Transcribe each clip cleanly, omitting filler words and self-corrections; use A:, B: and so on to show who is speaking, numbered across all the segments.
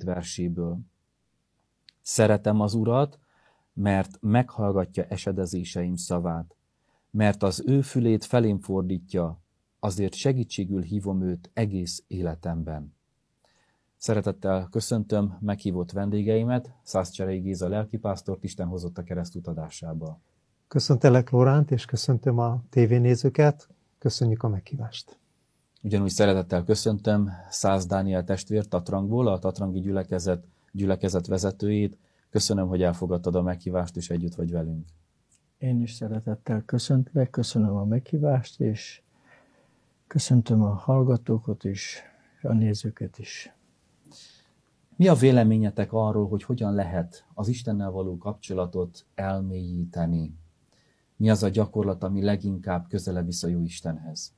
A: verséből. Szeretem az Urat, mert meghallgatja esedezéseim szavát, mert az ő fülét felém fordítja, azért segítségül hívom őt egész életemben. Szeretettel köszöntöm meghívott vendégeimet, Szászcserei Géza lelkipásztort, Isten hozott a keresztút adásába.
B: Köszöntelek, Lóránt, és köszöntöm a tévénézőket. Köszönjük a meghívást.
A: Ugyanúgy szeretettel köszöntöm Szász Dániel testvért Tatrangból, a Tatrangi gyülekezet vezetőjét. Köszönöm, hogy elfogadtad a meghívást, és együtt vagy velünk.
C: Én is szeretettel köszöntlek, köszönöm a meghívást, és köszöntöm a hallgatókat is, a nézőket is.
A: Mi a véleményetek arról, hogy hogyan lehet az Istennel való kapcsolatot elmélyíteni? Mi az a gyakorlat, ami leginkább közelebb visz a jó Istenhez?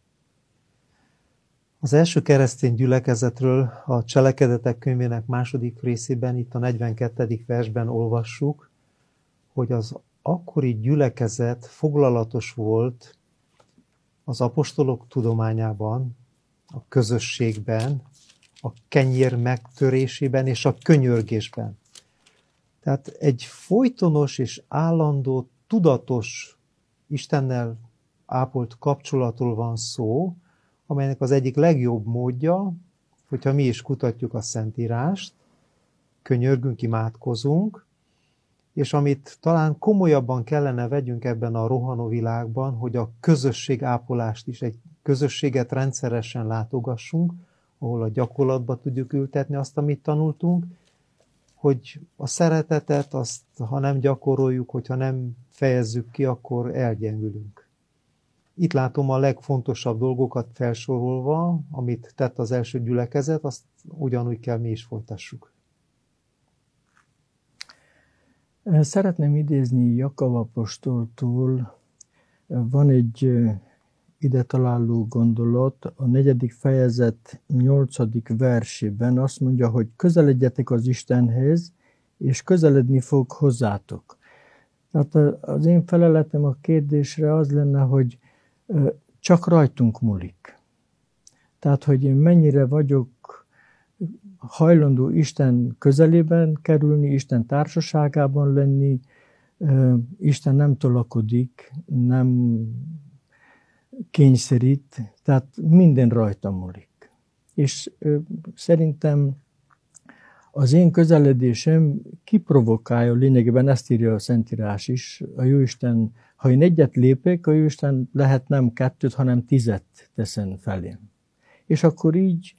B: Az első keresztény gyülekezetről a Cselekedetek könyvének második részében, itt a 42. versben olvassuk, hogy az akkori gyülekezet foglalatos volt az apostolok tudományában, a közösségben, a kenyér megtörésében és a könyörgésben. Tehát egy folytonos és állandó, tudatos Istennel ápolt kapcsolatról van szó, amelynek az egyik legjobb módja, hogyha mi is kutatjuk a Szentírást, könyörgünk, imádkozunk, és amit talán komolyabban kellene vegyünk ebben a rohanó világban, hogy a közösségápolást is, egy közösséget rendszeresen látogassunk, ahol a gyakorlatba tudjuk ültetni azt, amit tanultunk, hogy a szeretetet, azt, ha nem gyakoroljuk, hogyha nem fejezzük ki, akkor elgyengülünk. Itt látom a legfontosabb dolgokat felsorolva, amit tett az első gyülekezet, azt ugyanúgy kell mi is folytassuk.
C: Szeretném idézni Jakab apostoltól, van egy ide találó gondolat, a 4. fejezet 8. versében azt mondja, hogy közeledjetek az Istenhez, és közeledni fog hozzátok. Tehát az én feleletem a kérdésre az lenne, hogy csak rajtunk múlik. Tehát, hogy én mennyire vagyok hajlandó Isten közelében kerülni, Isten társaságában lenni, Isten nem tolakodik, nem kényszerít, tehát minden rajta múlik. És szerintem az én közeledésem kiprovokálja, lényegében ezt írja a Szentírás is, a Jóisten, ha én egyet lépek, a Jóisten lehet nem 2, hanem 10 teszen felém. És akkor így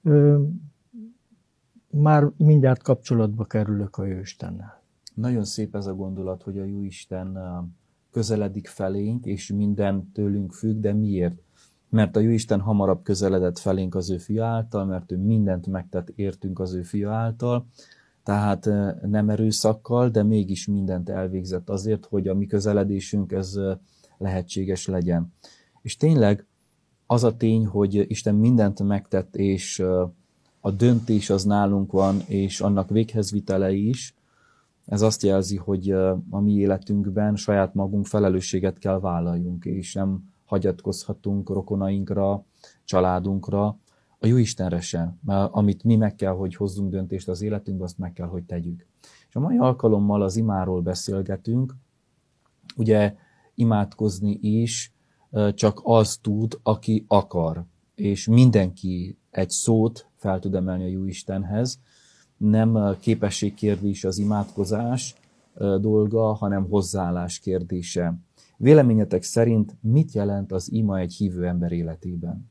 C: már mindjárt kapcsolatba kerülök a Jóistennel.
A: Nagyon szép ez a gondolat, hogy a Jóisten közeledik felénk, és minden tőlünk függ, de miért? Mert a Jóisten hamarabb közeledett felénk az ő fia által, mert ő mindent megtett értünk az ő fia által, tehát nem erőszakkal, de mégis mindent elvégzett azért, hogy a mi közeledésünk ez lehetséges legyen. És tényleg az a tény, hogy Isten mindent megtett, és a döntés az nálunk van, és annak véghezvitele is, ez azt jelzi, hogy a mi életünkben saját magunk felelősséget kell vállaljunk, és nem hagyatkozhatunk rokonainkra, családunkra, a Jóistenre sem. Mert amit mi meg kell, hogy hozzunk döntést az életünkbe, azt meg kell, hogy tegyük. És a mai alkalommal az imáról beszélgetünk. Ugye imádkozni is csak az tud, aki akar. És mindenki egy szót fel tud emelni a Jóistenhez. Nem képességkérdés az imádkozás dolga, hanem hozzáállás kérdése. Véleményetek szerint mit jelent az ima egy hívő ember életében?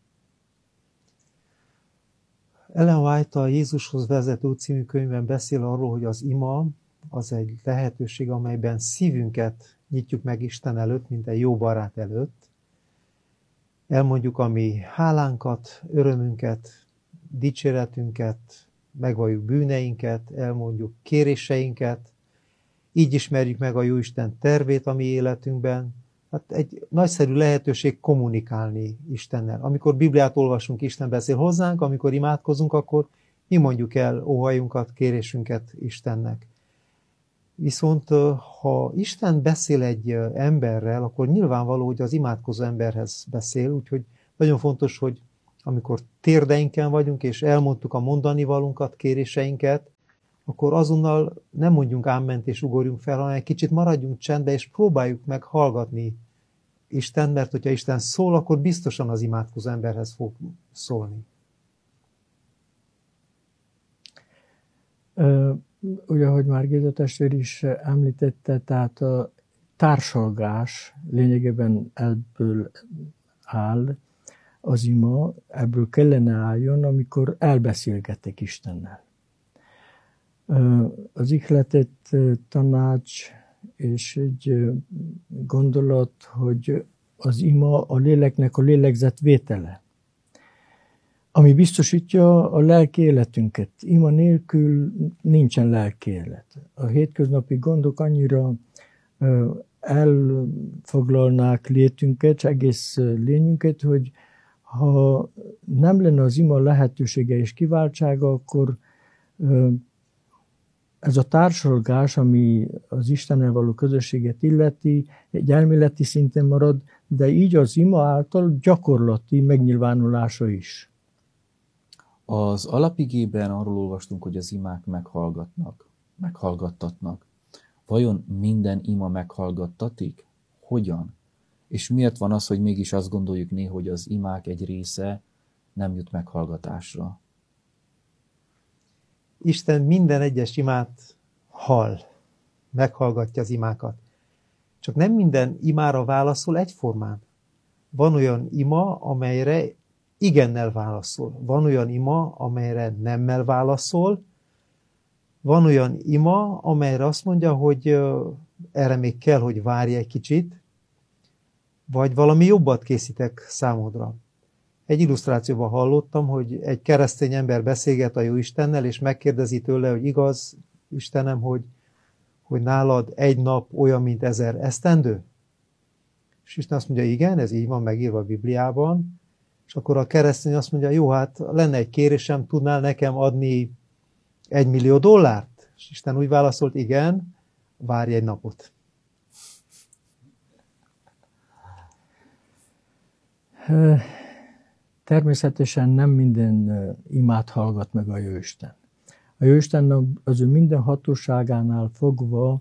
B: Ellen White a Jézushoz vezető című könyvben beszél arról, hogy az ima az egy lehetőség, amelyben szívünket nyitjuk meg Isten előtt, mint egy jó barát előtt. Elmondjuk a mi hálánkat, örömünket, dicséretünket, megvalljuk bűneinket, elmondjuk kéréseinket, így ismerjük meg a Jóisten tervét a mi életünkben. Hát egy nagyszerű lehetőség kommunikálni Istennel. Amikor Bibliát olvasunk, Isten beszél hozzánk, amikor imádkozunk, akkor mi mondjuk el óhajunkat, kérésünket Istennek. Viszont ha Isten beszél egy emberrel, akkor nyilvánvaló, hogy az imádkozó emberhez beszél, úgyhogy nagyon fontos, hogy amikor térdeinken vagyunk, és elmondtuk a mondani valunkat, kéréseinket, akkor azonnal nem mondjunk áment és ugorjunk fel, hanem egy kicsit maradjunk csendbe, és próbáljuk meg hallgatni Isten, mert hogyha Isten szól, akkor biztosan az imádkozó emberhez fog szólni.
C: Ugye, ahogy már Géza testvér is említette, tehát a társalgás lényegében ebből áll, az ima, ebből kellene álljon, amikor elbeszélgetek Istennel. Az ihletett tanács és egy gondolat, hogy az ima a léleknek a lélegzetvétele, ami biztosítja a lelki életünket. Ima nélkül nincsen lelki élet. A hétköznapi gondok annyira elfoglalnák létünket, egész lényünket, hogy ha nem lenne az ima lehetősége és kiváltsága, akkor ez a társalgás, ami az Istennel való közösséget illeti, egy elméleti szinten marad, de így az ima által gyakorlati megnyilvánulása is.
A: Az alapigében arról olvastunk, hogy az imák meghallgattatnak. Vajon minden ima meghallgattatik? Hogyan? És miért van az, hogy mégis azt gondoljuk néha, hogy az imák egy része nem jut meghallgatásra?
B: Isten minden egyes imát hall, meghallgatja az imákat. Csak nem minden imára válaszol egyformán. Van olyan ima, amelyre igennel válaszol. Van olyan ima, amelyre nemmel válaszol. Van olyan ima, amelyre azt mondja, hogy erre még kell, hogy várj egy kicsit, vagy valami jobbat készítek számodra. Egy illusztrációban hallottam, hogy egy keresztény ember beszélget a jó Istennel, és megkérdezi tőle, hogy igaz, Istenem, hogy nálad egy nap olyan, mint 1000 esztendő? És Isten azt mondja, igen, ez így van megírva a Bibliában. És akkor a keresztény azt mondja, jó, hát lenne egy kérésem, tudnál nekem adni $1 millió? És Isten úgy válaszolt, igen, várj egy napot.
C: Természetesen nem minden imát hallgat meg a Jóisten. A Jóisten az ő minden hatóságánál fogva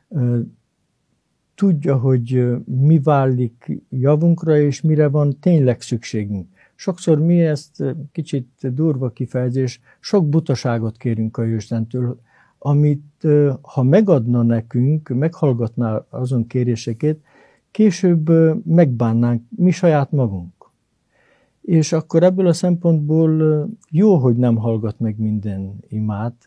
C: tudja, hogy mi válik javunkra, és mire van tényleg szükségünk. Sokszor mi ezt kicsit durva kifejezés, sok butaságot kérünk a Jóistentől, amit ha megadna nekünk, meghallgatná azon kéréseket, később megbánnánk mi saját magunk. És akkor ebből a szempontból jó, hogy nem hallgat meg minden imát,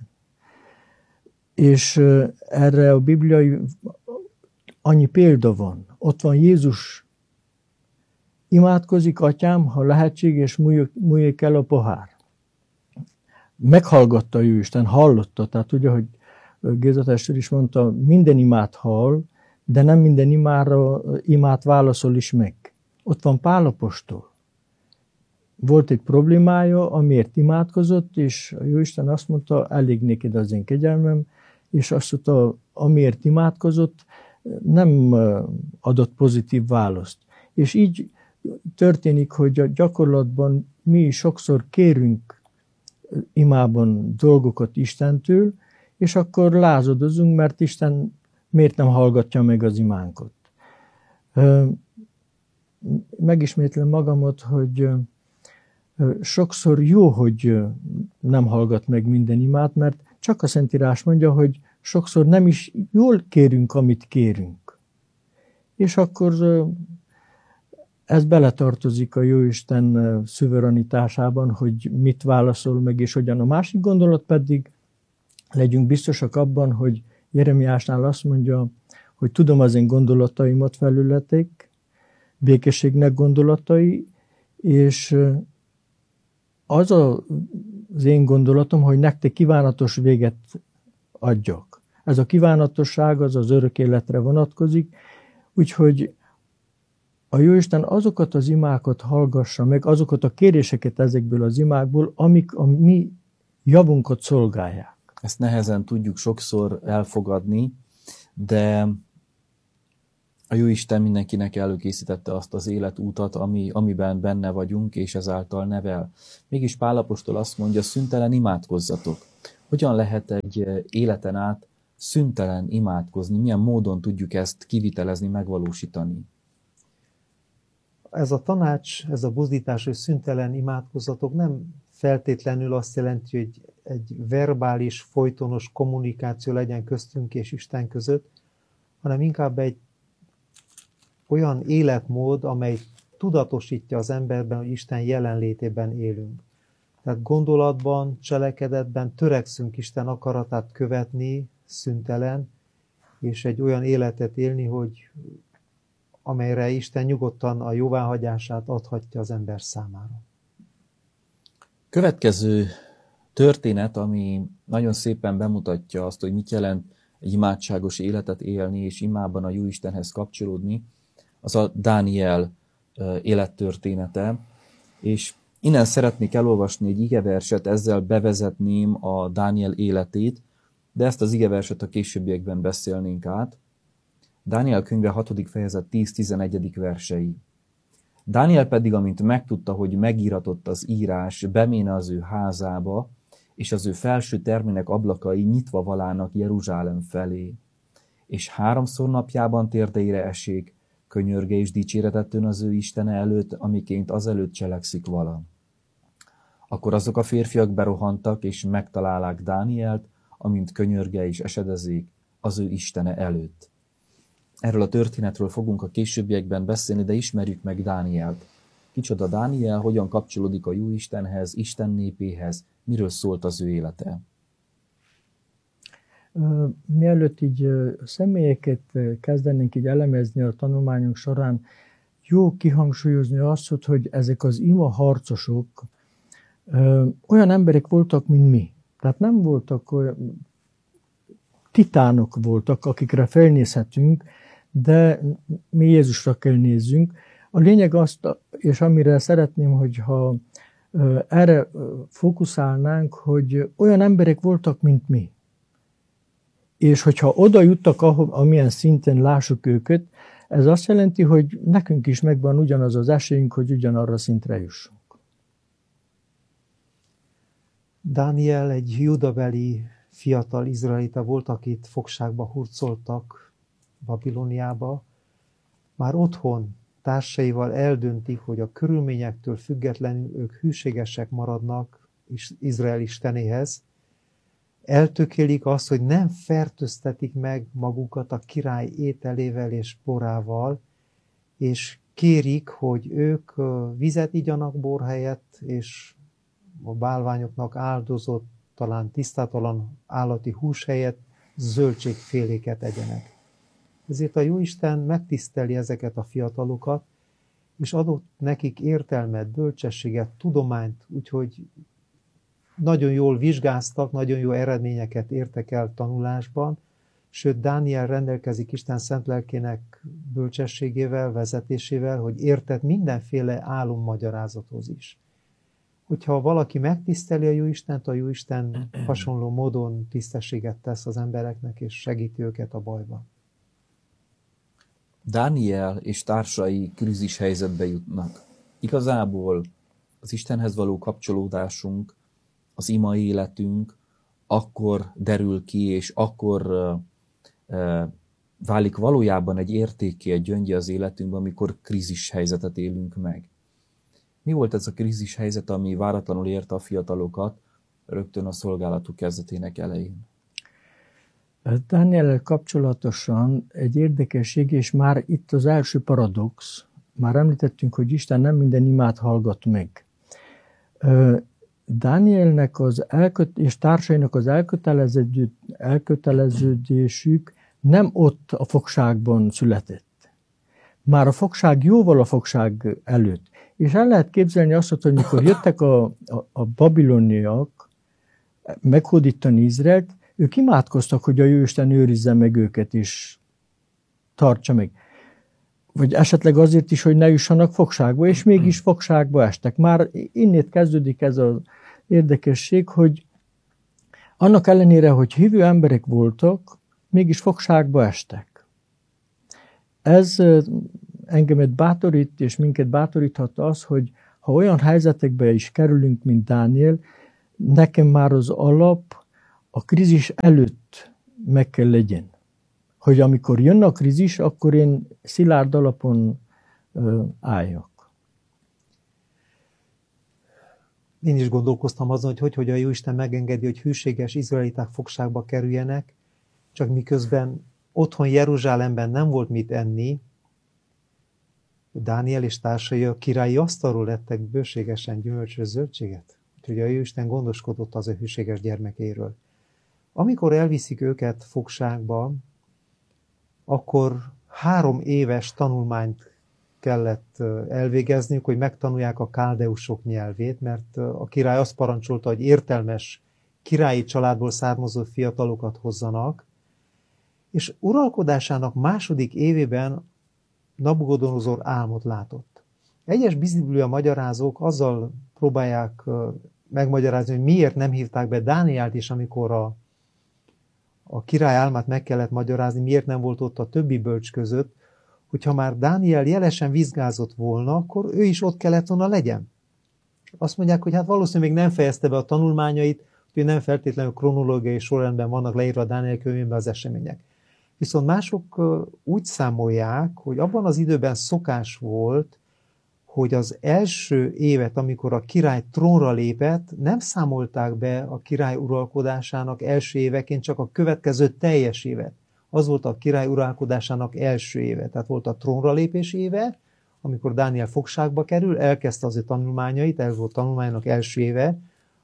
C: és erre a bibliai annyi példa van. Ott van Jézus, imádkozik, atyám, ha lehetséges, múljék el a pohár. Meghallgatta a Jóisten, hallotta, tehát ugye, hogy Géza testvér is mondta, minden imát hall, de nem minden imát válaszol is meg. Ott van Pál apostol. Volt egy problémája, amiért imádkozott, és a Jóisten azt mondta, elég néked az én kegyelmem, és azt mondta, amiért imádkozott, nem adott pozitív választ. És így történik, hogy a gyakorlatban mi sokszor kérünk imában dolgokat Istentől, és akkor lázadozunk, mert Isten miért nem hallgatja meg az imánkat. Megismétlem magamat, hogy sokszor jó, hogy nem hallgat meg minden imát, mert csak a Szentírás mondja, hogy sokszor nem is jól kérünk, amit kérünk. És akkor ez beletartozik a Jóisten szuverenitásában, hogy mit válaszol meg, és hogyan. A másik gondolat pedig, legyünk biztosak abban, hogy Jeremiásnál azt mondja, hogy tudom az én gondolataimat felületek, békességnek gondolatai, és az az én gondolatom, hogy nektek kívánatos véget adjak. Ez a kívánatosság az örök életre vonatkozik, úgyhogy a Jóisten azokat az imákat hallgassa meg, azokat a kéréseket ezekből az imákból, amik a mi javunkat szolgálják.
A: Ezt nehezen tudjuk sokszor elfogadni, de a Jóisten mindenkinek előkészítette azt az életútat, amiben benne vagyunk, és ezáltal nevel. Mégis Pál apostol azt mondja, szüntelen imádkozzatok. hogyan lehet egy életen át szüntelen imádkozni, milyen módon tudjuk ezt kivitelezni, megvalósítani?
B: Ez a tanács, ez a buzdítás, hogy szüntelen imádkozatok nem feltétlenül azt jelenti, hogy egy verbális, folytonos kommunikáció legyen köztünk és Isten között, hanem inkább egy olyan életmód, amely tudatosítja az emberben, hogy Isten jelenlétében élünk. Tehát gondolatban, cselekedetben törekszünk Isten akaratát követni, szüntelen, és egy olyan életet élni, hogy amelyre Isten nyugodtan a jóváhagyását adhatja az ember számára.
A: Következő történet, ami nagyon szépen bemutatja azt, hogy mit jelent egy imádságos életet élni, és imában a Jóistenhez kapcsolódni, az a Dániel élettörténete, és innen szeretnék elolvasni egy igeverset, ezzel bevezetném a Dániel életét, de ezt az igeverset a későbbiekben beszélnénk át. Dániel könyve 6. fejezet 10-11. versei. Dániel pedig, amint megtudta, hogy megíratott az írás, beméne az ő házába, és az ő felső termének ablakai nyitva valának Jeruzsálem felé. És 3 napjában térdeire esik, könyörge és dicséretet ön az ő Istene előtt, amiként azelőtt cselekszik vala. Akkor azok a férfiak berohantak, és megtalálák Dánielt, amint könyörge és esedezik az ő Istene előtt. Erről a történetről fogunk a későbbiekben beszélni, de ismerjük meg Dánielt. Kicsoda Dániel, hogyan kapcsolódik a Jóistenhez, Isten népéhez, miről szólt az ő élete?
C: Mielőtt így személyeket kezdenénk így elemezni a tanulmányunk során, jó kihangsúlyozni azt, hogy ezek az ima harcosok olyan emberek voltak, mint mi. Tehát nem voltak olyan titánok voltak, akikre felnézhetünk, de mi Jézusra kell nézzünk. A lényeg azt, és amire szeretném, hogyha erre fókuszálnánk, hogy olyan emberek voltak, mint mi. És hogyha oda juttak, amilyen szinten lássuk őket, ez azt jelenti, hogy nekünk is megvan ugyanaz az esélyünk, hogy ugyanarra szintre jussunk.
B: Dániel egy judabeli fiatal izraelita volt, akit fogságba hurcoltak Babiloniába. Már otthon társaival eldöntik, hogy a körülményektől függetlenül ők hűségesek maradnak Izrael istenéhez. Eltökélik azt, hogy nem fertőztetik meg magukat a király ételével és borával, és kérik, hogy ők vizet igyanak bor helyett, és a bálványoknak áldozott, talán tisztátalan állati hús helyett zöldségféléket egyenek. Ezért a Jóisten megtiszteli ezeket a fiatalokat, és adott nekik értelmet, bölcsességet, tudományt, úgyhogy nagyon jól vizsgáztak, nagyon jó eredményeket értek el tanulásban, sőt Dániel rendelkezik Isten szent lelkének bölcsességével, vezetésével, hogy értett mindenféle álommagyarázathoz is. Hogyha valaki megtiszteli a Jóistent, a Jóisten hasonló módon tisztességet tesz az embereknek, és segíti őket a bajban.
A: Dániel és társai krízis helyzetbe jutnak. Igazából az Istenhez való kapcsolódásunk, az ima életünk akkor derül ki, és akkor válik valójában egy értékké, egy gyöngye az életünkben, amikor krízis helyzetet élünk meg. Mi volt ez a krízis helyzet, ami váratlanul érte a fiatalokat rögtön a szolgálatuk kezdetének elején?
C: Dániellel kapcsolatosan egy érdekesség, és már itt az első paradox, már említettünk, hogy Isten nem minden imát hallgat meg. Dánielnek és társainak az elköteleződésük nem ott a fogságban született. Már a fogság jóval a fogság előtt. És el lehet képzelni azt, hogy mikor jöttek a babiloniak meghódítani Izraelt, ők imádkoztak, hogy a Jóisten őrizze meg őket és tartsa meg. Vagy esetleg azért is, hogy ne jussanak fogságba, és mégis fogságba estek. Már innét kezdődik ez az érdekesség, hogy annak ellenére, hogy hívő emberek voltak, mégis fogságba estek. Ez engemet bátorít, és minket bátoríthat az, hogy ha olyan helyzetekbe is kerülünk, mint Dániel, nekem már az alap a krízis előtt meg kell legyen. Hogy amikor jön a krízis, akkor én szilárd alapon álljak.
B: Én is gondolkoztam azon, hogy a Jóisten megengedi, hogy hűséges izraeliták fogságba kerüljenek, csak miközben otthon Jeruzsálemben nem volt mit enni, Dániel és társai a királyi asztalról lettek bőségesen gyümölcsös zöldséget. Úgyhogy a Jóisten gondoskodott az ő hűséges gyermekéről. Amikor elviszik őket fogságba, akkor 3 éves tanulmányt kellett elvégezniük, hogy megtanulják a káldeusok nyelvét, mert a király azt parancsolta, hogy értelmes királyi családból származó fiatalokat hozzanak, és uralkodásának 2. évében Nabukodonozor álmot látott. Egyes biblia magyarázók azzal próbálják megmagyarázni, hogy miért nem hívták be Dánielt is, amikor a király álmát meg kellett magyarázni, miért nem volt ott a többi bölcs között, hogyha már Dániel jelesen vizsgázott volna, akkor ő is ott kellett volna legyen. Azt mondják, hogy hát valószínűleg még nem fejezte be a tanulmányait, hogy nem feltétlenül kronológiai sorrendben vannak leírva a Dániel könyvében az események. Viszont mások úgy számolják, hogy abban az időben szokás volt, hogy az első évet, amikor a király trónra lépett, nem számolták be a király uralkodásának első éveként, csak a következő teljes évet. Az volt a király uralkodásának első éve. Tehát volt a trónra lépés éve, amikor Dániel fogságba kerül, elkezdte az ő tanulmányait, ez volt tanulmánynak első éve.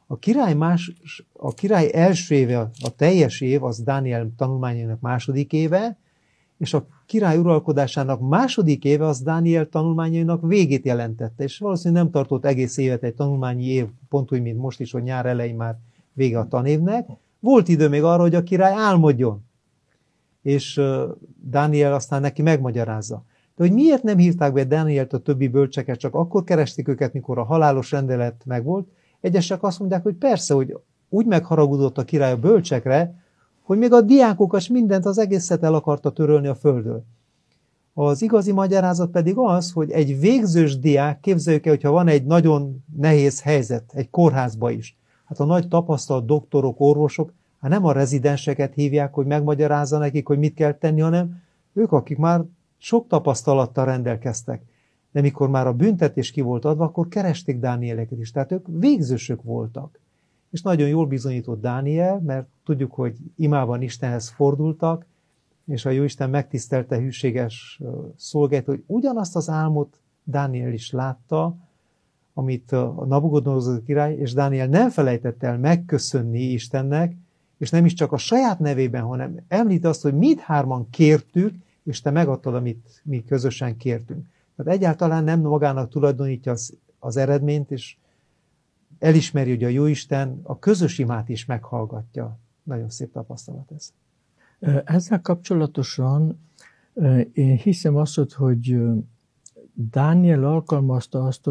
B: A király első éve, a teljes év, az Dániel tanulmányainak 2. éve, és a király uralkodásának 2. éve az Dániel tanulmányainak végét jelentette, és valószínűleg nem tartott egész évet egy tanulmányi év, pont úgy, mint most is, hogy nyár elején már vége a tanévnek. Volt idő még arra, hogy a király álmodjon, és Dániel aztán neki megmagyarázza. De hogy miért nem hívták be Dánielt a többi bölcseket, csak akkor keresték őket, mikor a halálos rendelet megvolt, egyesek azt mondják, hogy persze, hogy úgy megharagudott a király a bölcsekre, hogy még a diákokat mindent, az egészet el akarta törölni a földről. Az igazi magyarázat pedig az, hogy egy végzős diák, képzeljük el, hogyha van egy nagyon nehéz helyzet, egy kórházba is, hát a nagy tapasztalt doktorok, orvosok, hát nem a rezidenseket hívják, hogy megmagyarázza nekik, hogy mit kell tenni, hanem ők, akik már sok tapasztalattal rendelkeztek. De mikor már a büntetés ki volt adva, akkor keresték Dánieleket is. Tehát ők végzősök voltak. És nagyon jól bizonyított Dániel, mert tudjuk, hogy imában Istenhez fordultak, és a Jóisten megtisztelte hűséges szolgáit, hogy ugyanazt az álmot Dániel is látta, amit a Nabukodonozor király, és Dániel nem felejtette el megköszönni Istennek, és nem is csak a saját nevében, hanem említ azt, hogy mindhárman kértük, és te megadtad, amit mi közösen kértünk. Tehát egyáltalán nem magának tulajdonítja az eredményt, és elismeri, hogy a Jóisten a közös imát is meghallgatja. Nagyon szép tapasztalat ez.
C: Ezzel kapcsolatosan én hiszem azt, hogy Dániel alkalmazta azt,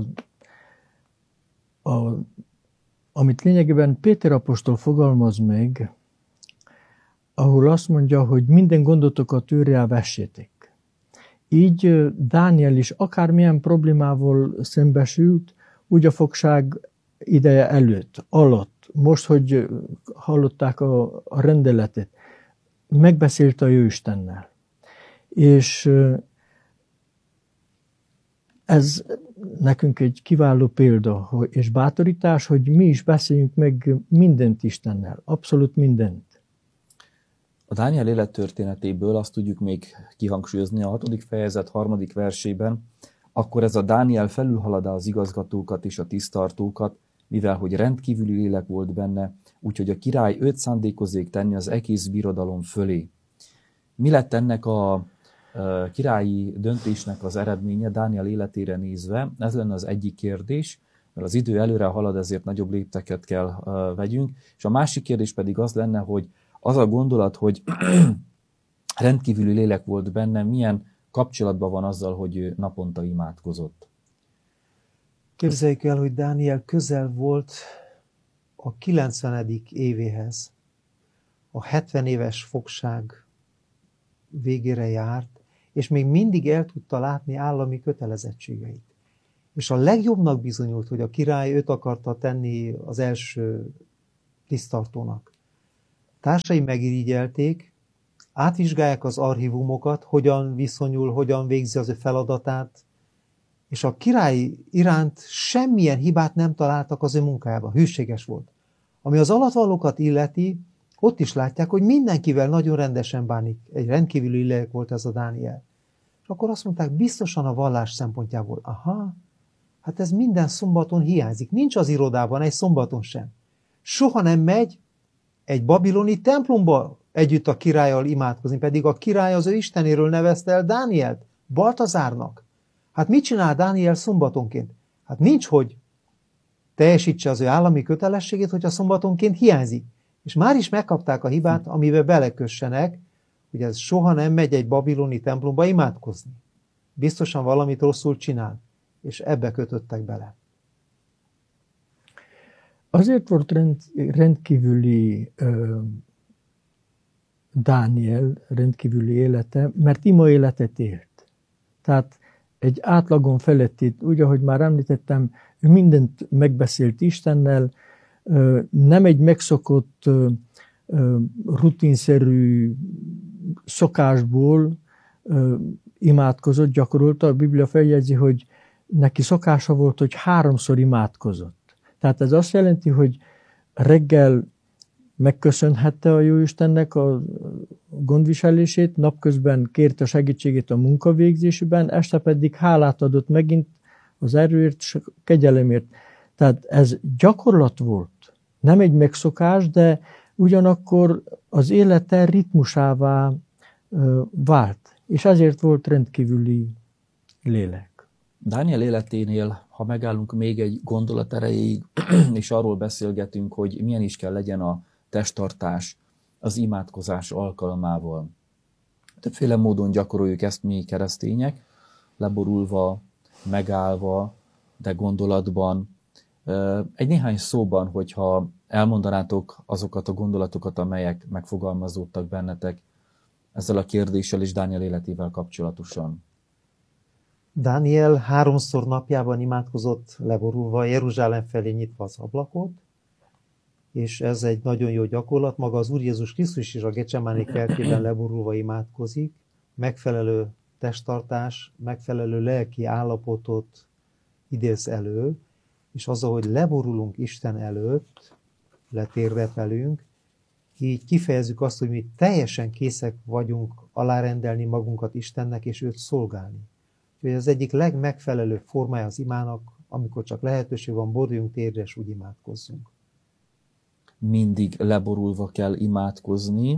C: amit lényegében Péter apostol fogalmaz meg, ahol azt mondja, hogy minden gondotokat őrrel vessétek. Így Dániel is akármilyen problémával szembesült, úgy a fogság ideje előtt, alatt, most, hogy hallották a rendeletet, megbeszélte a Jóistennel. És ez nekünk egy kiváló példa és bátorítás, hogy mi is beszéljünk meg mindent Istennel, abszolút mindent.
A: A Dániel élettörténetéből azt tudjuk még kihangsúlyozni a 6. fejezet 3. versében, akkor ez a Dániel felülhaladá az igazgatókat és a tisztartókat, mivel hogy rendkívüli lélek volt benne, úgyhogy a király őt szándékozzék tenni az egész birodalom fölé. Mi lett ennek a királyi döntésnek az eredménye Dániel életére nézve? Ez lenne az egyik kérdés, mert az idő előre halad, ezért nagyobb lépteket kell vegyünk. És a másik kérdés pedig az lenne, hogy az a gondolat, hogy rendkívüli lélek volt benne, milyen kapcsolatban van azzal, hogy ő naponta imádkozott.
B: Képzeljük el, hogy Dániel közel volt a 90. évéhez. A 70 éves fogság végére járt, és még mindig el tudta látni állami kötelezettségeit. És a legjobbnak bizonyult, hogy a király őt akarta tenni az első tisztartónak. társai megirigyelték, átvizsgálják az archívumokat, hogyan viszonyul, hogyan végzi az ő feladatát, és a király iránt semmilyen hibát nem találtak az ő munkájában, hűséges volt. Ami az alattvalókat illeti, ott is látják, hogy mindenkivel nagyon rendesen bánik. Egy rendkívüli lélek volt ez a Dániel. És akkor azt mondták, biztosan a vallás szempontjából. Aha, hát ez minden szombaton hiányzik. Nincs az irodában egy szombaton sem. Soha nem megy egy babiloni templomba együtt a királlyal imádkozni, pedig a király az ő istenéről nevezte el Dánielt, Baltazárnak. Hát mit csinál Dániel szombatonként? Hát nincs, hogy teljesítse az ő állami kötelességét, hogyha szombatonként hiányzik. És már is megkapták a hibát, amivel belekössenek, hogy ez soha nem megy egy babiloni templomba imádkozni. Biztosan valamit rosszul csinál, és ebbe kötöttek bele.
C: Azért volt rendkívüli Dániel rendkívüli élete, mert ima életet élt. Tehát egy átlagon feletti, úgy, ahogy már említettem, ő mindent megbeszélt Istennel, nem egy megszokott, rutinszerű szokásból imádkozott, gyakorolta. A Biblia feljegyzi, hogy neki szokása volt, hogy 3-szor imádkozott. Tehát ez azt jelenti, hogy reggel megköszönhette a Jóistennek a gondviselését, napközben kérte a segítségét a munkavégzésében, este pedig hálát adott megint az erőért és a kegyelemért. Tehát ez gyakorlat volt, nem egy megszokás, de ugyanakkor az élete ritmusává vált, és ezért volt rendkívüli lélek.
A: Dániel életénél, ha megállunk még egy gondolat erejéig, és arról beszélgetünk, hogy milyen is kell legyen a testtartás az imádkozás alkalmával. Többféle módon gyakoroljuk ezt mi keresztények, leborulva, megállva, de gondolatban. Egy néhány szóban, hogyha elmondanátok azokat a gondolatokat, amelyek megfogalmazódtak bennetek ezzel a kérdéssel és Dániel életével kapcsolatosan.
B: Dániel 3-szor napjában imádkozott leborulva, Jeruzsálem felé nyitva az ablakot, és ez egy nagyon jó gyakorlat. Maga az Úr Jézus Krisztus is a Gecsemáné kertjében leborulva imádkozik, megfelelő testtartás, megfelelő lelki állapotot idéz elő, és az, ahogy leborulunk Isten előtt, letérdepelünk, így kifejezzük azt, hogy mi teljesen készek vagyunk alárendelni magunkat Istennek, és őt szolgálni. Úgyhogy az egyik legmegfelelőbb formája az imának, amikor csak lehetőség van, boruljunk térdre, és úgy imádkozzunk.
A: Mindig leborulva kell imádkozni.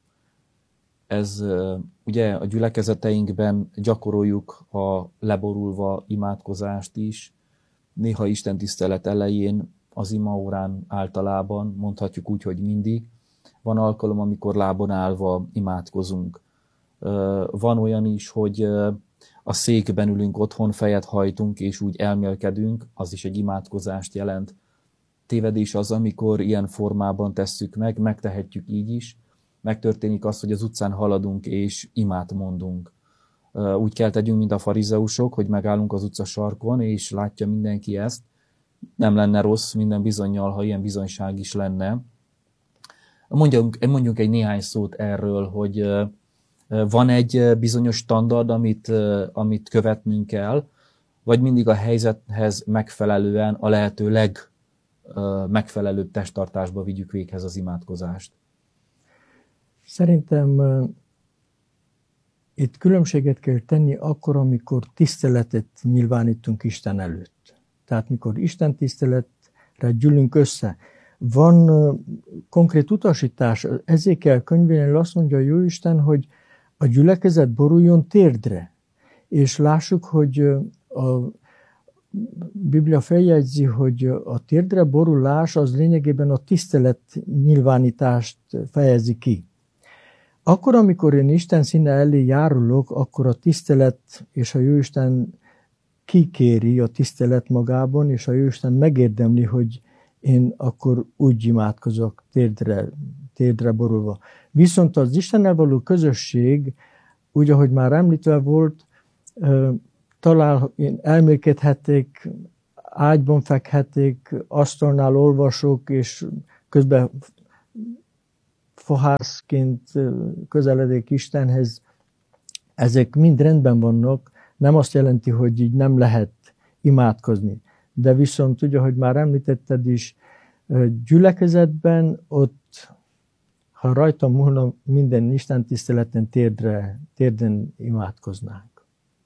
A: Ez ugye a gyülekezeteinkben gyakoroljuk a leborulva imádkozást is. Néha Isten tisztelet elején, az imaórán általában, mondhatjuk úgy, hogy mindig. Van alkalom, amikor lábon állva imádkozunk. Van olyan is, hogy a székben ülünk, otthon fejet hajtunk, és úgy elmélkedünk, az is egy imádkozást jelent. Tévedés az, amikor ilyen formában tesszük meg, megtehetjük így is. Megtörténik az, hogy az utcán haladunk, és imát mondunk. Úgy kell tegyünk, mint a farizeusok, hogy megállunk az utca sarkon, és látja mindenki ezt. Nem lenne rossz minden bizonnyal, ha ilyen bizonyság is lenne. Mondjunk egy néhány szót erről, hogy van egy bizonyos standard, amit követnünk kell, vagy mindig a helyzethez megfelelően a lehető legmegfelelőbb testtartásba vigyük véghez az imádkozást?
C: Szerintem itt különbséget kell tenni akkor, amikor tiszteletet nyilvánítunk Isten előtt. Tehát mikor Isten tiszteletre gyűlünk össze. Van konkrét utasítás, Ezékiel könyvénél azt mondja a Jóisten, hogy a gyülekezet boruljon térdre. És lássuk, hogy a Biblia feljegyzi, hogy a térdre borulás az lényegében a tisztelet nyilvánítást fejezi ki. Akkor, amikor én Isten színe elé járulok, akkor a tisztelet és a Jóisten kikéri a tisztelet magában, és a Jóisten megérdemli, hogy én akkor úgy imádkozok térdre borulva. Viszont az Istennel való közösség, úgy, ahogy már említve volt, én elmélkedhetik, ágyban fekhetik, asztalnál olvasok, és közben fohászként közeledek Istenhez, ezek mind rendben vannak, nem azt jelenti, hogy így nem lehet imádkozni. De viszont ugye, hogy már említetted is, gyülekezetben ott, ha rajtam múlna, minden Isten tiszteleten térden imádkoznánk.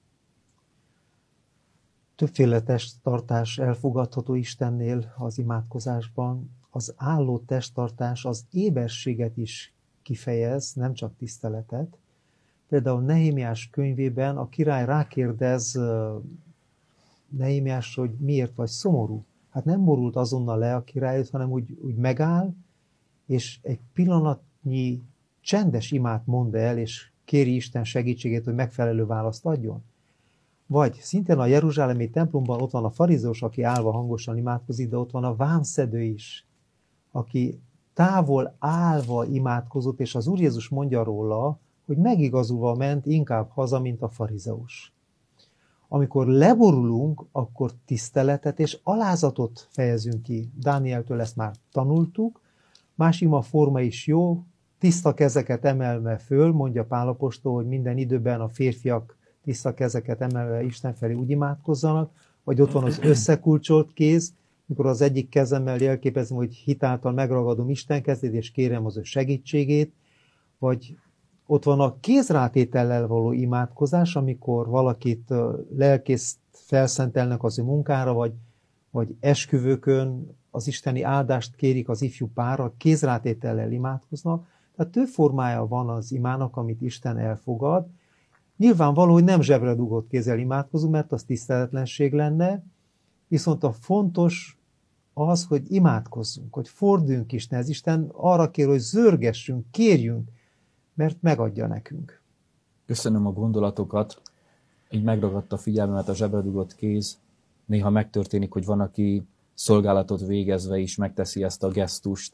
B: Többféle testtartás elfogadható Istennél az imádkozásban. Az álló testtartás az éberséget is kifejez, nem csak tiszteletet. Például Nehémiás könyvében a király rákérdez Nehémiás, hogy miért vagy szomorú. Hát nem borult azonnal le a királyt, hanem úgy megáll, és egy pillanatnyi csendes imát mond el, és kéri Isten segítségét, hogy megfelelő választ adjon. Vagy szintén a jeruzsálemi templomban ott van a farizeus, aki állva hangosan imádkozik, de ott van a vámszedő is, aki távol állva imádkozott, és az Úr Jézus mondja róla, hogy megigazulva ment inkább haza, mint a farizeus. Amikor leborulunk, akkor tiszteletet és alázatot fejezünk ki. Dánieltől ezt már tanultuk. Más ima forma is jó, tiszta kezeket emelve föl, mondja Pál apostol, hogy minden időben a férfiak tiszta kezeket emelve Isten felé úgy imádkozzanak, vagy ott van az összekulcsolt kéz, mikor az egyik kezemmel jelképezem, hogy hitáltal megragadom Isten kezét, és kérem az ő segítségét, vagy ott van a kézrátétellel való imádkozás, amikor valakit lelkészt felszentelnek az ő munkára, vagy esküvőkön az isteni áldást kérik az ifjú párra, kézrátétellel imádkoznak. Tehát több formája van az imának, amit Isten elfogad. Nyilvánvaló, hogy nem zsebre dugott kézzel imádkozunk, mert az tiszteletlenség lenne, viszont a fontos az, hogy imádkozzunk, hogy forduljunk Istenhez. Isten arra kér, hogy zörgessünk, kérjünk, mert megadja nekünk.
A: Köszönöm a gondolatokat. Így megragadta a figyelmemet a zsebre dugott kéz. Néha megtörténik, hogy van, aki szolgálatot végezve is megteszi ezt a gesztust.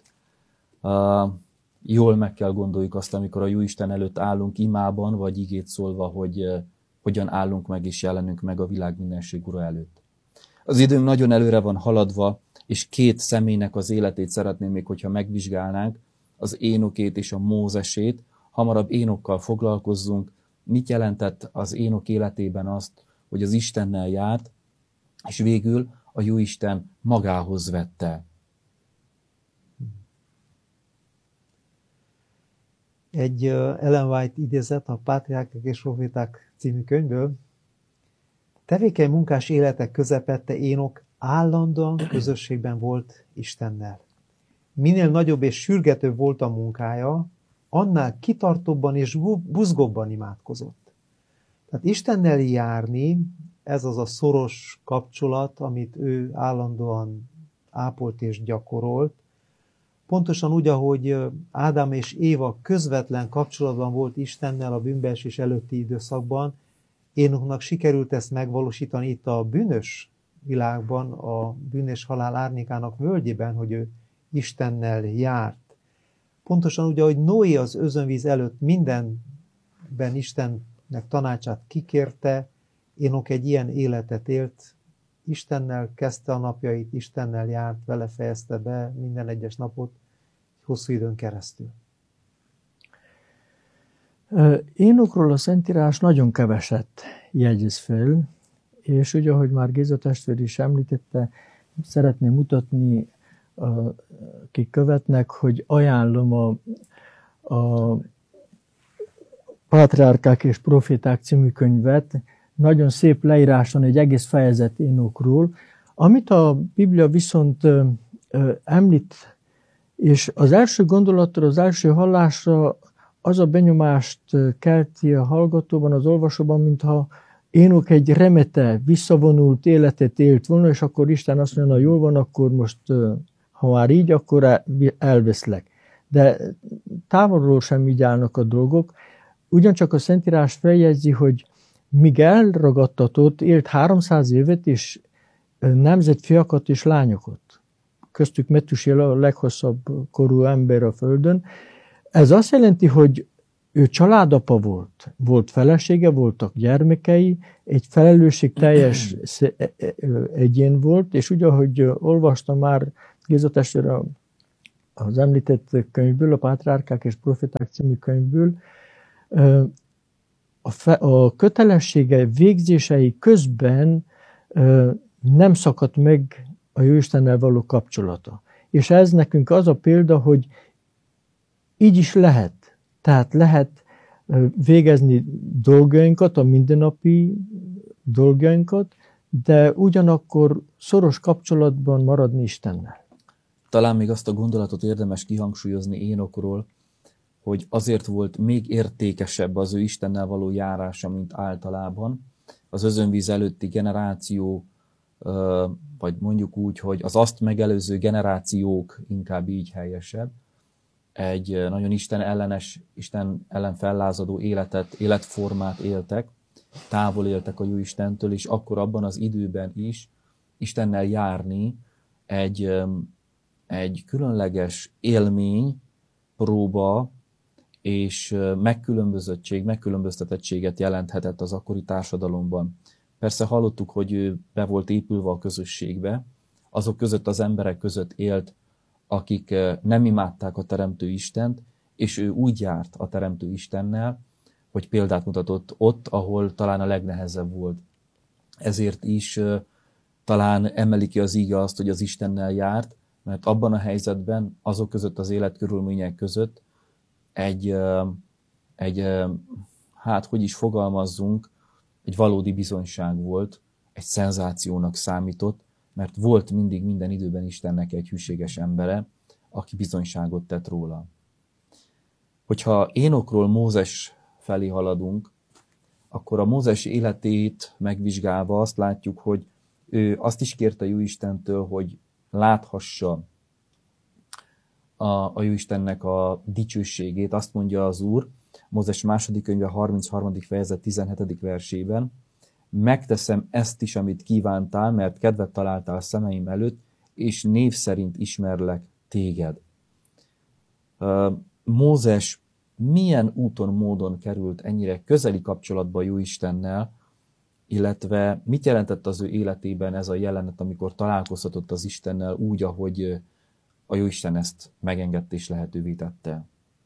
A: Jól meg kell gondoljuk azt, amikor a Jóisten előtt állunk imában, vagy igét szólva, hogy hogyan állunk meg és jelenünk meg a világ mindenség Ura előtt. Az időnk nagyon előre van haladva, és két személynek az életét szeretném még, hogyha megvizsgálnánk, az Énokét és a Mózesét. Hamarabb Énokkal foglalkozzunk. Mit jelentett az Énok életében azt, hogy az Istennel járt, és végül a Jóisten magához vette.
B: Egy Ellen White idézet a Pátriárkák és Proféták című könyvből. Tevékeny munkás életek közepette Énok állandóan közösségben volt Istennel. Minél nagyobb és sürgetőbb volt a munkája, annál kitartóbban és buzgóbban imádkozott. Tehát Istennel járni, ez az a szoros kapcsolat, amit ő állandóan ápolt és gyakorolt. Pontosan úgy, ahogy Ádám és Éva közvetlen kapcsolatban volt Istennel a bűnbeesés előtti időszakban, Énoknak sikerült ezt megvalósítani itt a bűnös világban, a bűnös halál árnyékának völgyében, hogy ő Istennel járt. Pontosan úgy, ahogy Noé az özönvíz előtt mindenben Istennek tanácsát kikérte, Énok egy ilyen életet élt, Istennel kezdte a napjait, Istennel járt, vele fejezte be minden egyes napot, hosszú időn keresztül.
C: Énokról a Szentírás nagyon keveset jegyez fel, és ugye, ahogy már Géza testvér is említette, szeretném mutatni, akik követnek, hogy ajánlom a Pátriárkák és Proféták című könyvet. Nagyon szép leírás van, egy egész fejezet Énokról, amit a Biblia viszont említ, és az első gondolatra, az első hallásra az a benyomást kelti a hallgatóban, az olvasóban, mintha Énok egy remete, visszavonult életet élt volna, és akkor Isten azt mondja, jól van, akkor most, ha már így, akkor elveszlek. De távolról sem így állnak a dolgok. Ugyancsak a Szentírás feljegyzi, hogy míg elragadtatott, élt 300 évet, és nemzett fiakat és lányokat. Köztük Metusela a leghosszabb korú ember a Földön. Ez azt jelenti, hogy ő családapa volt. Volt felesége, voltak gyermekei, egy felelősségteljes egyén volt, és úgy, ahogy olvastam már Géza testvér a az említett könyvből, a Pátriárkák és Proféták című könyvből, a kötelessége végzései közben nem szakadt meg a Jóistennel való kapcsolata. És ez nekünk az a példa, hogy így is lehet. Tehát lehet végezni dolgainkat, a mindennapi dolgainkat, de ugyanakkor szoros kapcsolatban maradni Istennel.
A: Talán még azt a gondolatot érdemes kihangsúlyozni Énokról, hogy azért volt még értékesebb az ő Istennel való járása, mint általában. Az özönvíz előtti generáció, vagy mondjuk úgy, hogy az azt megelőző generációk, inkább így helyesebb, egy nagyon Isten ellenes, Isten ellen fellázadó életformát éltek, távol éltek a jó Istentől, és akkor abban az időben is Istennel járni egy különleges élmény, próba és megkülönböztetettséget jelenthetett az akkori társadalomban. Persze hallottuk, hogy ő be volt épülve a közösségbe, azok között az emberek között élt, akik nem imádták a Teremtő Istent, és ő úgy járt a Teremtő Istennel, hogy példát mutatott ott, ahol talán a legnehezebb volt. Ezért is talán emeli ki az íge azt, hogy az Istennel járt, mert abban a helyzetben, azok között az életkörülmények között hát hogy is fogalmazzunk, egy valódi bizonyság volt, egy szenzációnak számított, mert volt mindig minden időben Istennek egy hűséges embere, aki bizonyságot tett róla. Hogyha Énokról Mózes felé haladunk, akkor a Mózes életét megvizsgálva azt látjuk, hogy ő azt is kérte a Jóistentől, hogy láthassa a Jóistennek a dicsőségét. Azt mondja az Úr, Mózes második könyve 33. fejezet 17. versében, megteszem ezt is, amit kívántál, mert kedvet találtál szemeim előtt, és név szerint ismerlek téged. Mózes milyen úton, módon került ennyire közeli kapcsolatba Jóistennel, illetve mit jelentett az ő életében ez a jelenet, amikor találkozhatott az Istennel úgy, ahogy a Jóisten ezt megengedte és lehetővé tette?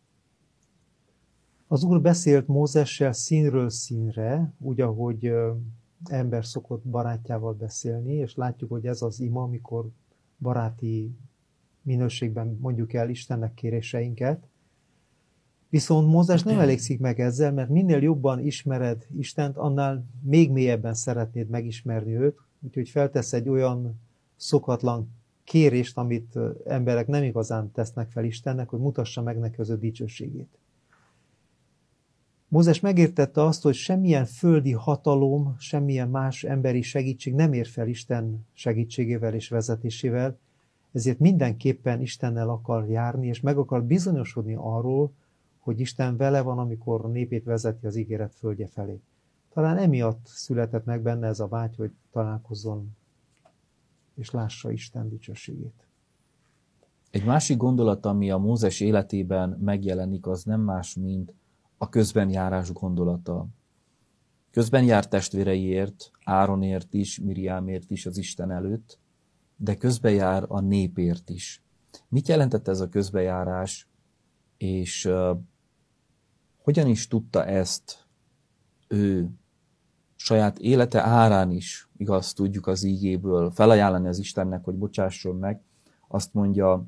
B: Az Úr beszélt Mózessel színről színre, úgy, ahogy ember szokott barátjával beszélni, és látjuk, hogy ez az ima, amikor baráti minőségben mondjuk el Istennek kéréseinket. Viszont Mózes nem elégszik meg ezzel, mert minél jobban ismered Istent, annál még mélyebben szeretnéd megismerni őt, úgyhogy feltesz egy olyan szokatlan kérést, amit emberek nem igazán tesznek fel Istennek, hogy mutassa meg neki az ő dicsőségét. Mózes megértette azt, hogy semmilyen földi hatalom, semmilyen más emberi segítség nem ér fel Isten segítségével és vezetésével, ezért mindenképpen Istennel akar járni, és meg akar bizonyosodni arról, hogy Isten vele van, amikor népét vezeti az ígéret földje felé. Talán emiatt született meg benne ez a vágy, hogy találkozzon és lássa Isten dicsőségét.
A: Egy másik gondolat, ami a Mózes életében megjelenik, az nem más, mint a közbenjárás gondolata. Közben járt testvéreiért, Áronért is, Miriámért is az Isten előtt, de közben jár a népért is. Mit jelentett ez a közbenjárás, és hogyan is tudta ezt ő saját élete árán is, igaz, tudjuk az ígéből, felajánlani az Istennek, hogy bocsásson meg? Azt mondja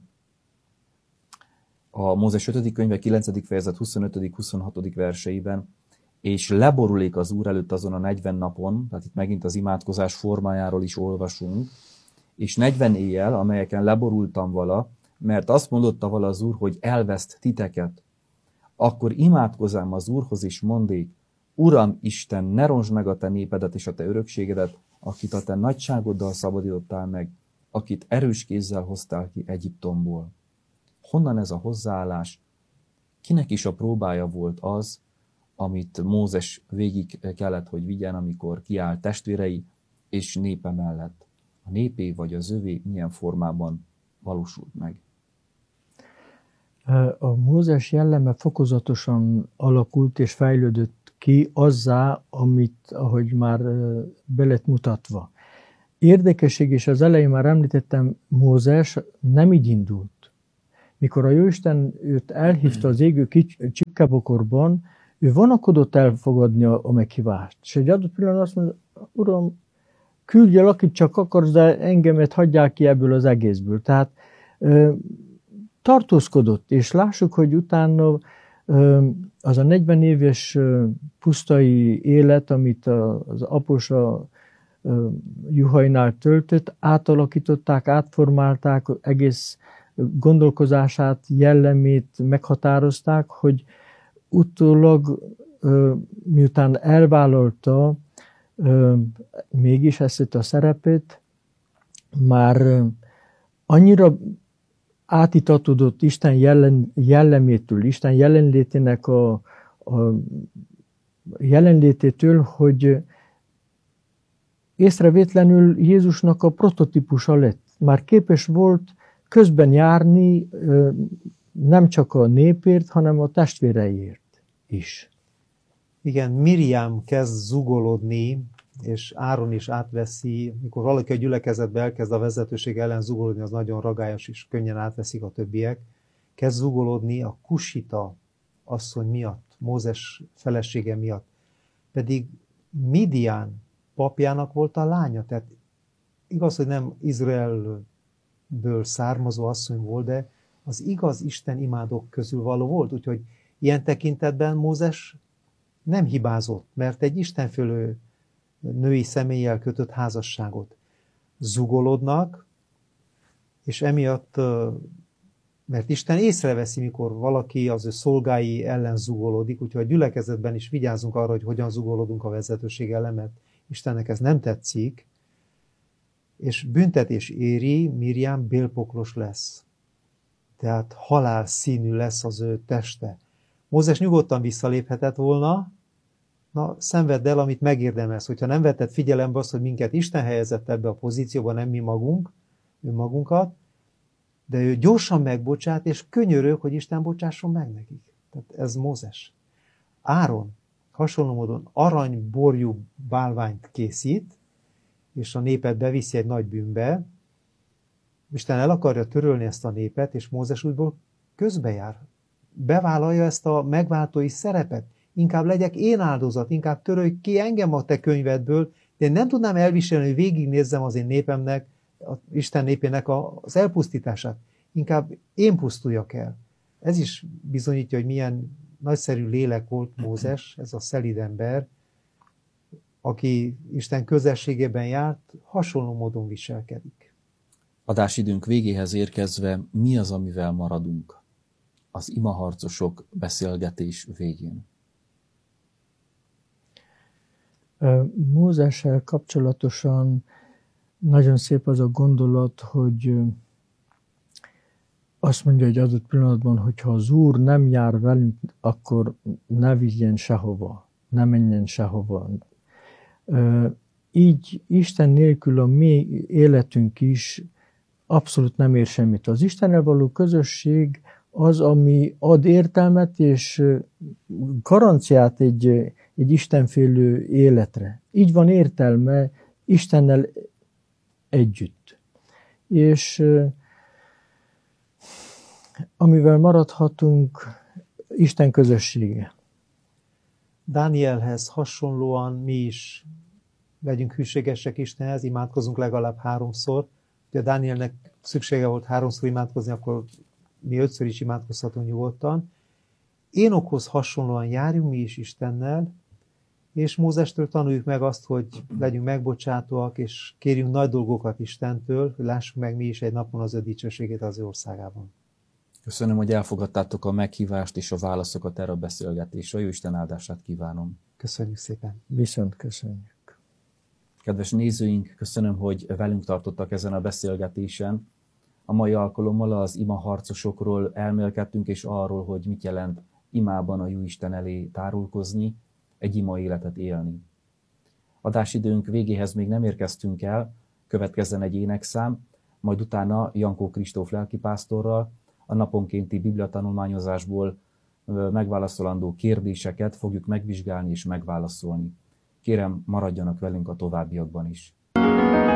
A: a Mózes 5. könyve 9. fejezet 25.-26. verseiben, és leborulék az Úr előtt azon a 40 napon, tehát itt megint az imádkozás formájáról is olvasunk, és 40 éjjel, amelyeken leborultam vala, mert azt mondotta vala az Úr, hogy elveszt titeket. Akkor imádkozzám az Úrhoz, és mondék, Uram Isten, ne rontsd meg a te népedet és a te örökségedet, akit a te nagyságoddal szabadítottál meg, akit erős kézzel hoztál ki Egyiptomból. Honnan ez a hozzáállás? Kinek is a próbája volt az, amit Mózes végig kellett, hogy vigyen, amikor kiállt testvérei és népe mellett? A népé vagy az övé milyen formában valósult meg?
C: A Mózes jelleme fokozatosan alakult és fejlődött ki azzá, ahogy már be lett mutatva. Érdekesség, és az elején már említettem, Mózes nem így indult. mikor a Jóisten őt elhívta az égő csipkebokorban, ő vonakodott elfogadni a meghívást. És egy adott pillanatban azt mondja, Uram, küldj el, akit csak akarsz, de engemet hagyják ki ebből az egészből. Tehát tartózkodott, és lássuk, hogy utána az a 40 éves pusztai élet, amit az aposa Juhainál töltött, átalakították, átformálták, egész gondolkozását, jellemét meghatározták, hogy utólag, miután elvállalta mégis ezt a szerepét, már annyira átitatódott Isten jellemétől, Isten jelenlétének a jelenlététől, hogy észrevétlenül Jézusnak a prototípusa lett. Már képes volt közben járni nem csak a népért, hanem a testvéreiért is.
B: Igen, Miriam kezd zugolódni, és Áron is átveszi, mikor valaki a gyülekezetbe elkezd a vezetőség ellen zugolódni, az nagyon ragályos, és könnyen átveszik a többiek. Kezd zugolódni a Kusita asszony miatt, Mózes felesége miatt. Pedig Midian papjának volt a lánya, tehát igaz, hogy nem Izraelből származó asszony volt, de az igaz Isten imádók közül való volt, úgyhogy ilyen tekintetben Mózes nem hibázott, mert egy istenfölő női személlyel kötött házasságot zugolodnak, és emiatt, mert Isten észreveszi, mikor valaki az ő szolgái ellen zugolodik, úgyhogy a gyülekezetben is vigyázzunk arra, hogy hogyan zugolodunk a vezetőség ellen, mert Istennek ez nem tetszik, és büntetés éri, Miriam bélpoklos lesz. Tehát halál színű lesz az ő teste. Mózes nyugodtan visszaléphetett volna, na, szenvedd el, amit megérdemelsz. Hogyha nem vetted figyelembe azt, hogy minket Isten helyezett ebbe a pozícióba, nem mi magunk, önmagunkat, de ő gyorsan megbocsát, és könyörög, hogy Isten bocsásson meg nekik. Tehát ez Mózes. Áron hasonló módon aranyborjú bálványt készít, és a népet beviszi egy nagy bűnbe. Isten el akarja törölni ezt a népet, és Mózes úgyból közbejár. Bevállalja ezt a megváltói szerepet. Inkább legyek én áldozat, inkább törölj ki engem a te könyvedből, de én nem tudnám elviselni, hogy végignézzem az én népemnek, az Isten népének az elpusztítását. Inkább én pusztuljak el. Ez is bizonyítja, hogy milyen nagyszerű lélek volt Mózes, ez a szelíd ember, aki Isten közelségében járt, hasonló módon viselkedik.
A: Adásidőnk végéhez érkezve, mi az, amivel maradunk az imaharcosok beszélgetés végén?
C: Mózessel kapcsolatosan nagyon szép az a gondolat, hogy azt mondja egy adott pillanatban, hogy ha az Úr nem jár velünk, akkor ne vigyen sehova, ne menjen sehova. Így Isten nélkül a mi életünk is abszolút nem ér semmit. Az Istennel való közösség az, ami ad értelmet és garanciát egy istenfélő életre. Így van értelme Istennel együtt. És amivel maradhatunk, Isten közössége.
B: Dánielhez hasonlóan mi is legyünk hűségesek Istenhez, imádkozunk legalább 3-szor. Ugye Dánielnek szüksége volt 3-szor imádkozni, akkor mi 5-ször is imádkozhatunk nyugodtan. Énokhoz hasonlóan járjunk mi is Istennel, és Mózestől tanuljuk meg azt, hogy legyünk megbocsátóak, és kérjünk nagy dolgokat Istentől, hogy lássuk meg mi is egy napon az ő dicsőségét az ő országában.
A: Köszönöm, hogy elfogadtátok a meghívást és a válaszokat erre a beszélgetésre. Jó Isten áldását kívánom.
B: Köszönjük szépen.
C: Viszont köszönjük.
A: Kedves nézőink, köszönöm, hogy velünk tartottak ezen a beszélgetésen. A mai alkalommal az imaharcosokról elmélkedtünk, és arról, hogy mit jelent imában a Jóisten elé tárulkozni, egy ima életet élni. Adásidőnk végéhez még nem érkeztünk el, következzen egy énekszám, majd utána Jankó Kristóf lelkipásztorral a naponkénti bibliatanulmányozásból megválaszolandó kérdéseket fogjuk megvizsgálni és megválaszolni. Kérem, maradjanak velünk a továbbiakban is.